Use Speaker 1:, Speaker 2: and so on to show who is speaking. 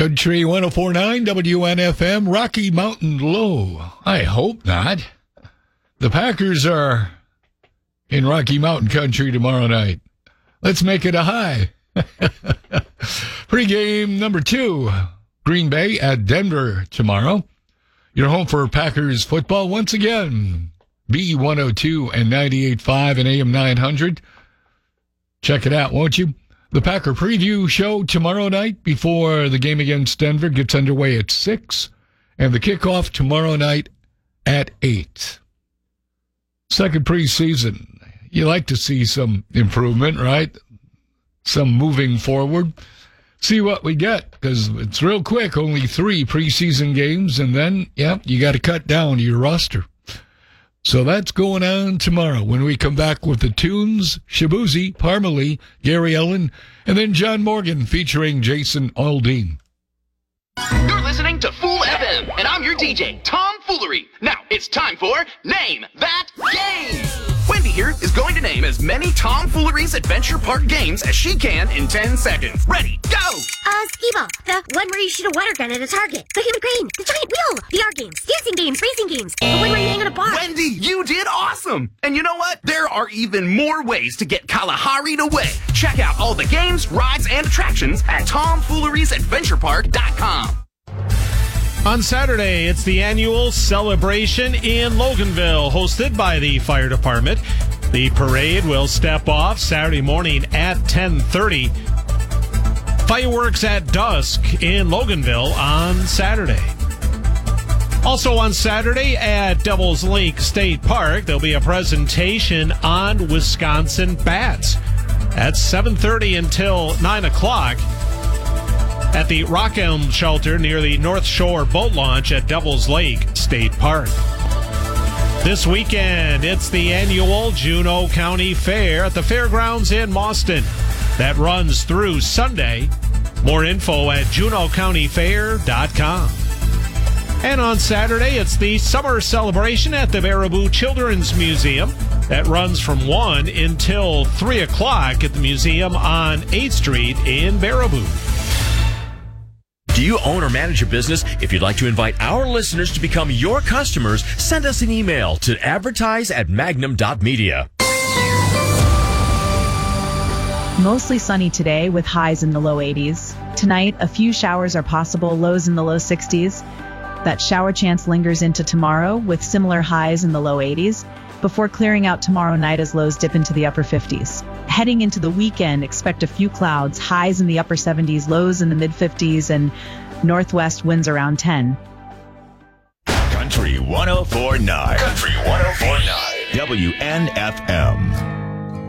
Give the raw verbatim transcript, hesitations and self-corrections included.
Speaker 1: Country one oh four point nine W N F M, Rocky Mountain Low. I hope not. The Packers are in Rocky Mountain Country tomorrow night. Let's make it a high. Pre-game number two, Green Bay at Denver tomorrow. You're home for Packers football once again. B one oh two and ninety-eight point five and A M nine hundred. Check it out, won't you? The Packer preview show tomorrow night before the game against Denver gets underway at six, and the kickoff tomorrow night at eight. Second preseason. You like to see some improvement, right? Some moving forward. See what we get, because it's real quick. Only three preseason games, and then, yeah, you got to cut down your roster. So that's going on tomorrow when we come back with the tunes, Shabuzi, Parmalee, Gary Ellen, and then John Morgan featuring Jason Aldean.
Speaker 2: You're listening to Fool F M, and I'm your D J, Tom Foolery. Now, it's time for Name That Game. Wendy here is going to name as many Tom Foolery's Adventure Park games as she can in ten seconds. Ready, go!
Speaker 3: Uh, skee-ball. The one where you shoot a water gun at a target. The human crane. The giant wheel. The art games. Dancing games. Racing games. The one where you hang on a bar.
Speaker 2: Wendy, you did awesome! And you know what? There are even more ways to get Kalahari'd away. Check out all the games, rides, and attractions at tom fooleries adventure park dot com.
Speaker 4: On Saturday, it's the annual celebration in Loganville, hosted by the fire department. The parade will step off Saturday morning at ten thirty. Fireworks at dusk in Loganville on Saturday. Also on Saturday at Devil's Lake State Park, there'll be a presentation on Wisconsin bats at seven thirty until nine o'clock. At the Rock Elm Shelter near the North Shore Boat Launch at Devil's Lake State Park. This weekend, it's the annual Juneau County Fair at the Fairgrounds in Mauston. That runs through Sunday. More info at juneau county fair dot com. And on Saturday, it's the summer celebration at the Baraboo Children's Museum. That runs from one until three o'clock at the museum on eighth Street in Baraboo.
Speaker 5: Do you own or manage a business? If you'd like to invite our listeners to become your customers, send us an email to advertise at magnum dot media.
Speaker 6: Mostly sunny today with highs in the low eighties. Tonight, a few showers are possible, lows in the low sixties. That shower chance lingers into tomorrow with similar highs in the low eighties, before clearing out tomorrow night as lows dip into the upper fifties. Heading into the weekend, expect a few clouds, highs in the upper seventies, lows in the mid fifties, and northwest winds around ten.
Speaker 7: Country one oh four point nine. Country one oh four point nine. W N F M.